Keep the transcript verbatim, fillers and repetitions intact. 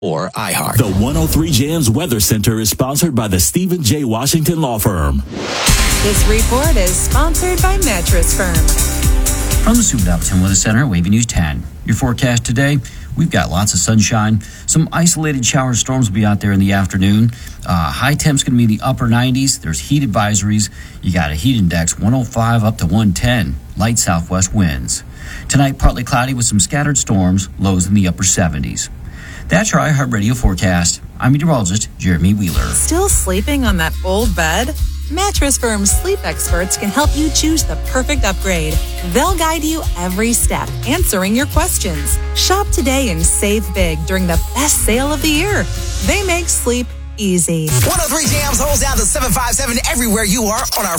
or iHeart. The one oh three Jams Weather Center is sponsored by the Stephen J. Washington Law Firm. This report is sponsored by Mattress Firm. From the Super Appleton Weather Center, Wavy News ten. Your forecast today, we've got lots of sunshine. Some isolated shower storms will be out there in the afternoon. Uh, high temp's going to be in the upper nineties. There's heat advisories. You got a heat index one oh five up to one ten. Light southwest winds. Tonight, partly cloudy with some scattered storms. Lows in the upper seventies. That's your iHeartRadio forecast. I'm meteorologist Jeremy Wheeler. Still sleeping on that old bed? Mattress Firm's sleep experts can help you choose the perfect upgrade. They'll guide you every step, answering your questions. Shop today and save big during the best sale of the year. They make sleep easy. one oh three Jams holds down the seven five seven everywhere you are on our